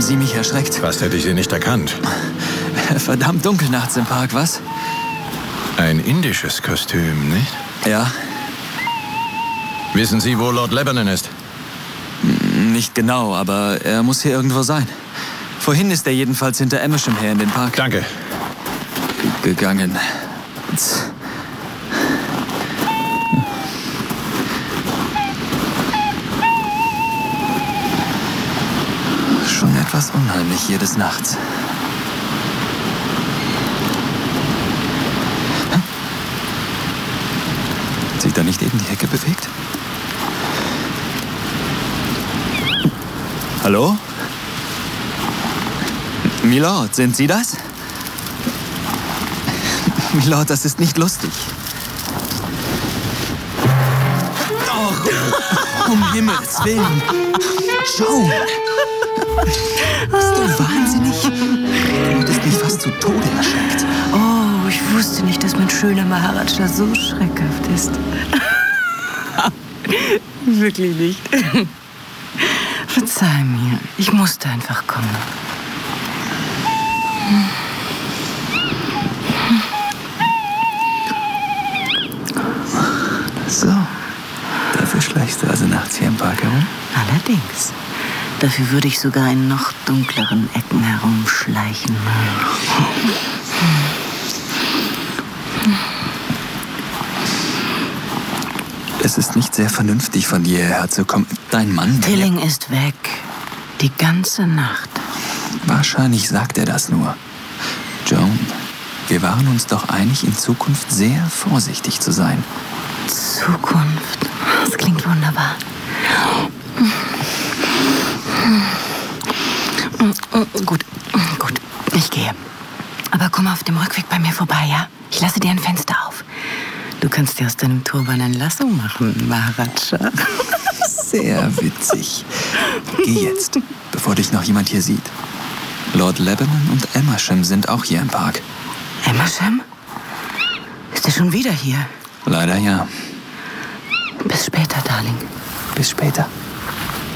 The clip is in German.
Sie mich erschreckt? Fast hätte ich Sie nicht erkannt. Verdammt dunkel nachts im Park, was? Ein indisches Kostüm, nicht? Ja, Wissen Sie, wo Lord Lebanon ist? nicht genau, aber er muss hier irgendwo sein. Vorhin ist er jedenfalls hinter Amersham her in den Park Danke. gegangen. Schon etwas unheimlich hier des Nachts. Hat sich da nicht eben die Hecke bewegt? Hallo? Milord, sind Sie das? Milord, das ist nicht lustig. Oh, um Himmels Willen. Joan! Bist du wahnsinnig? Du bist mich fast zu Tode erschreckt. Oh, ich wusste nicht, dass mein schöner Maharaja so schreckhaft ist. Wirklich nicht. Verzeih mir, ich musste einfach kommen. So, dafür schleichst du also nachts hier im Park herum? Allerdings. Dafür würde ich sogar in noch dunkleren Ecken herumschleichen. Es ist nicht sehr vernünftig von dir herzukommen. Dein Mann... Tilling ist weg. Die ganze Nacht. Wahrscheinlich sagt er das nur. Joan, wir waren uns doch einig, in Zukunft sehr vorsichtig zu sein. Zukunft. Das klingt wunderbar. Gut. Ich gehe. Aber komm auf dem Rückweg bei mir vorbei, ja? Ich lasse dir ein Fenster auf. Du kannst dir aus deinem Turban ein Lasso machen, Maharaja. Sehr witzig. Geh jetzt, bevor dich noch jemand hier sieht. Lord Lebanon und Amersham sind auch hier im Park. Amersham? Ist er schon wieder hier? Leider ja. Bis später, Darling. Bis später.